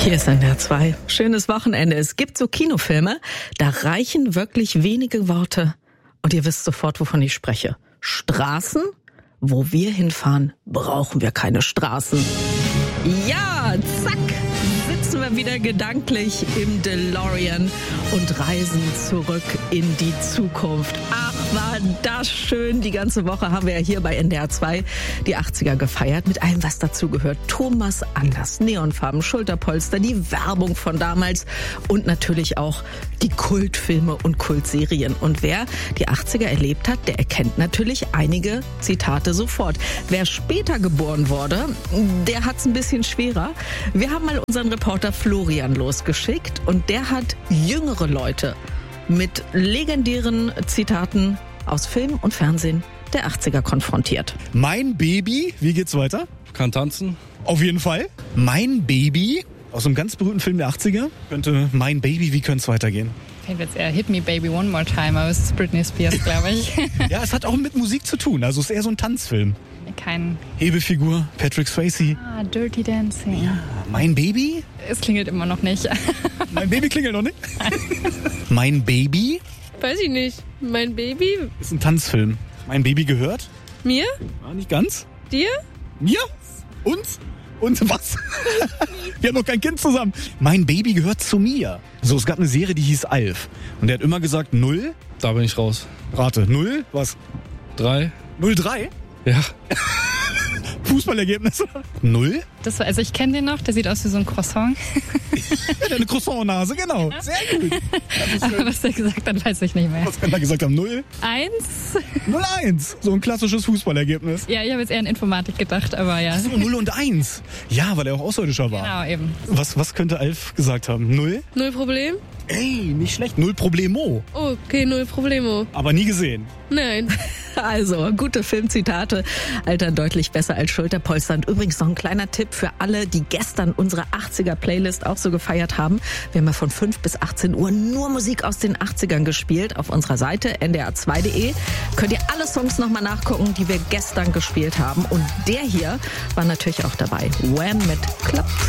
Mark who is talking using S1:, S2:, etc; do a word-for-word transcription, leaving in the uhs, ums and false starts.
S1: Hier ist N D R zwei. Schönes Wochenende. Es gibt so Kinofilme, da reichen wirklich wenige Worte und ihr wisst sofort, wovon ich spreche. Straßen? Wo wir hinfahren, brauchen wir keine Straßen. Ja, zack, sitzen wir wieder gedanklich im DeLorean und reisen zurück in die Zukunft. Ach, war das schön. Die ganze Woche haben wir ja hier bei N D R zwei die achtziger gefeiert mit allem, was dazugehört. Thomas Anders, Neonfarben, Schulterpolster, die Werbung von damals und natürlich auch die Kultfilme und Kultserien. Und wer die achtziger erlebt hat, der erkennt natürlich einige Zitate sofort. Wer später geboren wurde, der hat's ein bisschen schwerer. Wir haben mal unseren Reporter Florian losgeschickt und der hat jüngere Leute mit legendären Zitaten aus Film und Fernsehen der achtziger konfrontiert.
S2: Mein Baby, wie geht's weiter?
S3: Kann tanzen.
S2: Auf jeden Fall. Mein Baby, aus einem ganz berühmten Film der achtziger, könnte Mein Baby, wie könnte es weitergehen?
S4: Ich denke jetzt eher Hit Me Baby One More Time, aber es ist Britney Spears, glaube ich.
S2: Ja, es hat auch mit Musik zu tun, also es ist eher so ein Tanzfilm.
S4: Kein...
S2: Hebefigur, Patrick Swayze.
S4: Ah, Dirty Dancing.
S2: Ja, Mein Baby?
S4: Es klingelt immer noch nicht.
S2: Mein Baby klingelt noch nicht? Mein Baby?
S5: Weiß ich nicht. Mein Baby?
S2: Ist ein Tanzfilm. Mein Baby gehört?
S5: Mir?
S2: Ja, nicht ganz.
S5: Dir?
S2: Mir? Uns? Und was? Wir haben noch kein Kind zusammen. Mein Baby gehört zu mir. So, es gab eine Serie, die hieß Alf. Und der hat immer gesagt, null.
S3: Da bin ich raus.
S2: Rate, null? Was?
S3: Drei.
S2: null drei?
S3: Ja.
S2: Fußballergebnisse. Null?
S4: Das war, also ich kenne den noch, der sieht aus wie so ein Croissant.
S2: Ja, der eine Croissant-Nase, genau. Sehr gut.
S4: Aber was er gesagt hat, weiß ich nicht mehr.
S2: Was kann er gesagt haben? Null?
S4: Eins?
S2: null eins. So ein klassisches Fußballergebnis.
S4: Ja, ich habe jetzt eher an Informatik gedacht, aber ja.
S2: So, null und eins. Ja, weil er auch Außerirdischer war.
S4: Genau, eben.
S2: Was, was könnte Alf gesagt haben? Null?
S5: Null Problem?
S2: Ey, nicht schlecht. Null Problemo.
S5: Okay, null Problemo.
S2: Aber nie gesehen.
S5: Nein.
S1: Also, gute Filmzitate altern deutlich besser als Schulterpolster. Und übrigens noch ein kleiner Tipp für alle, die gestern unsere achtziger-Playlist auch so gefeiert haben. Wir haben ja von fünf bis achtzehn Uhr nur Musik aus den achtzigern gespielt. Auf unserer Seite N D R zwei Punkt de könnt ihr alle Songs nochmal nachgucken, die wir gestern gespielt haben. Und der hier war natürlich auch dabei. Wham mit Club